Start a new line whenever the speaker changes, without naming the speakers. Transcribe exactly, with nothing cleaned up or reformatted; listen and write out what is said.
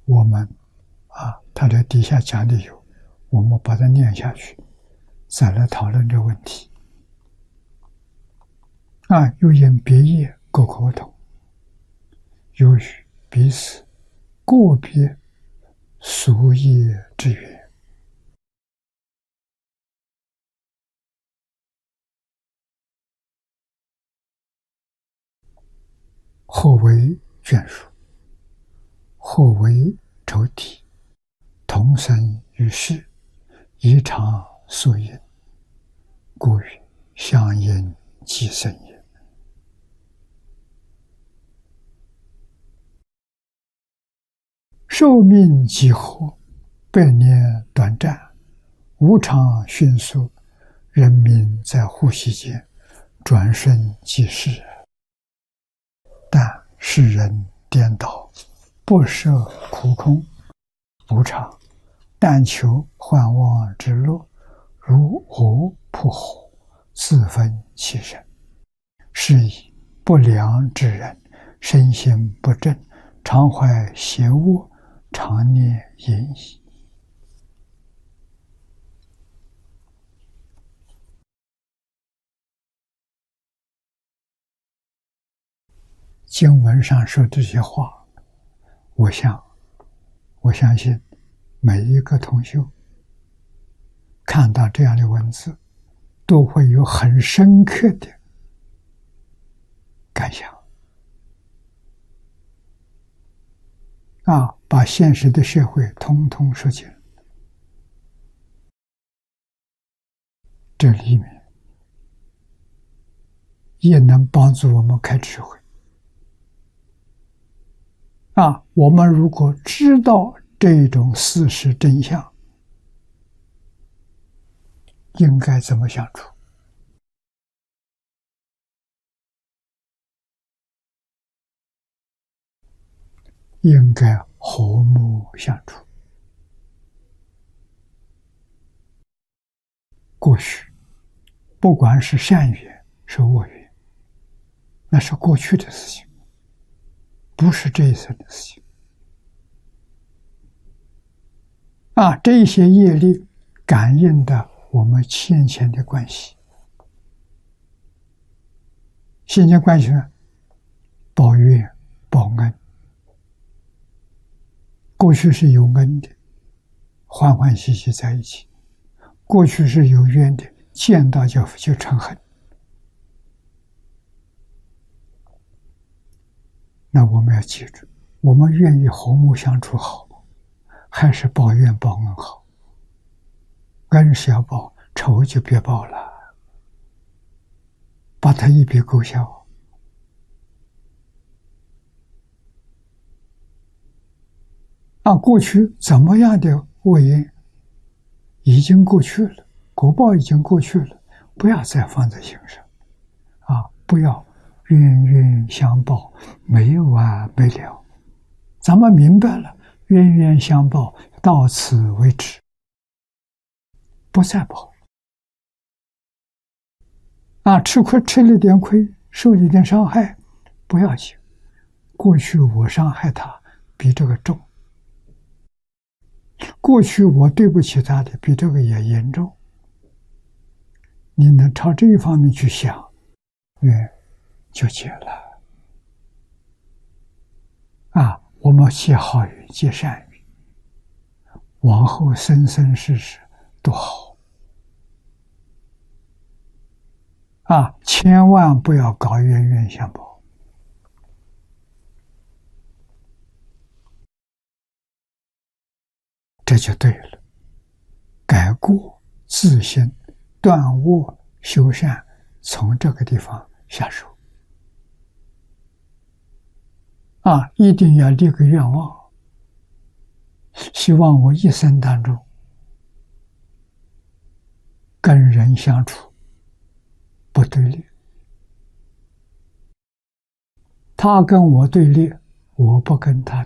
我们啊，他这底下讲的有，我们把它念下去，再来讨论这个问题。啊，又因别业各可不同，有与彼此个别俗业之缘。或为眷属，或为仇敌，同生于世，宜常宿因，故曰相应即生也。寿命几何，百年短暂，无常迅速，人命在呼吸间，转瞬即逝。但世人颠倒，不舍苦空无常，但求幻妄之乐，如火扑火，自焚其身。是以不良之人，身心不正，常怀邪恶，常念淫逸。经文上说这些话，我想，我相信每一个同修看到这样的文字，都会有很深刻的感想。啊，把现实的社会通通说尽，这里面也能帮助我们开智慧。啊，我们如果知道这种事实真相，应该怎么相处？应该和睦相处。过去，不管是善缘是恶缘，那是过去的事情，不是这一生的事情。啊，这些业力感应的我们先前的关系，先前关系呢，报怨报恩。过去是有恩的，欢欢喜喜在一起；过去是有冤的，见到就就嗔恨。那我们要记住，我们愿意和睦相处好，还是报怨报恩好？恩是要报，仇就别报了，把它一笔勾销。啊，过去怎么样的恶因已经过去了，果报已经过去了，不要再放在心上。啊，不要冤冤相报，没完没了。咱们明白了，冤冤相报，到此为止，不再报。啊，吃亏吃了点亏，受了点伤害，不要紧。过去我伤害他比这个重，过去我对不起他的比这个也严重。你能朝这一方面去想，冤就解了。啊，我们结好缘，结善缘，往后生生世世都好。啊，千万不要搞冤冤相报。这就对了。改过自新，断恶修善，从这个地方下手。啊，一定要立个愿望，希望我一生当中跟人相处不对立，他跟我对立，我不跟他